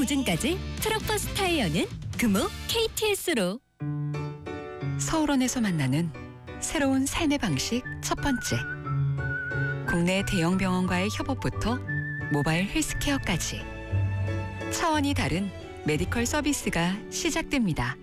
보증까지 트럭버스 타이어는 금호 KTS로. 서울원에서 만나는 새로운 삶의 방식 첫 번째. 국내 대형 병원과의 협업부터 모바일 헬스케어까지 차원이 다른 메디컬 서비스가 시작됩니다.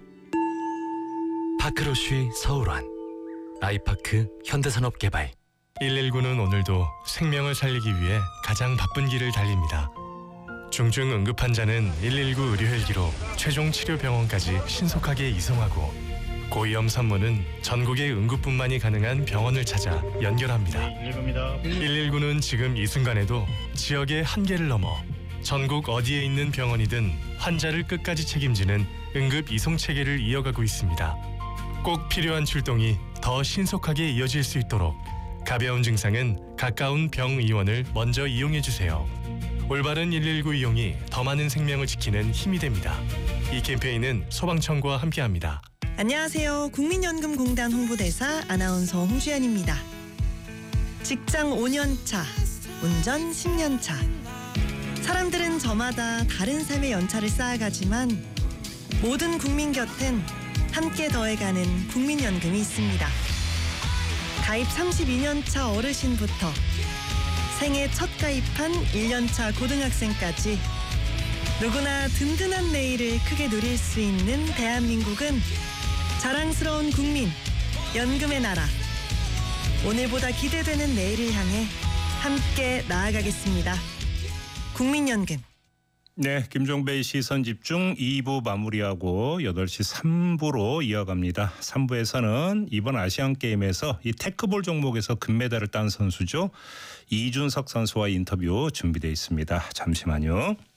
파크로쉬 서울원, 아이파크 현대산업개발. 119는 오늘도 생명을 살리기 위해 가장 바쁜 길을 달립니다. 중증 응급 환자는 119 의료 헬기로 최종 치료 병원까지 신속하게 이송하고, 고위험 산모는 전국의 응급분만이 가능한 병원을 찾아 연결합니다. 119는 지금 이 순간에도 지역의 한계를 넘어 전국 어디에 있는 병원이든 환자를 끝까지 책임지는 응급 이송 체계를 이어가고 있습니다. 꼭 필요한 출동이 더 신속하게 이어질 수 있도록 가벼운 증상은 가까운 병의원을 먼저 이용해 주세요. 올바른 119 이용이 더 많은 생명을 지키는 힘이 됩니다. 이 캠페인은 소방청과 함께합니다. 안녕하세요. 국민연금공단 홍보대사 아나운서 홍주연입니다. 직장 5년차, 운전 10년차. 사람들은 저마다 다른 삶의 연차를 쌓아가지만 모든 국민 곁엔 함께 더해가는 국민연금이 있습니다. 가입 32년차 어르신부터 생애 첫 가입한 1년차 고등학생까지 누구나 든든한 내일을 크게 누릴 수 있는 대한민국은 자랑스러운 국민, 연금의 나라. 오늘보다 기대되는 내일을 향해 함께 나아가겠습니다. 국민연금. 네, 김종배의 시선집중 2부 마무리하고 8시 3부로 이어갑니다. 3부에서는 이번 아시안게임에서 이 테크볼 종목에서 금메달을 딴 선수죠. 이준석 선수와 인터뷰 준비되어 있습니다. 잠시만요.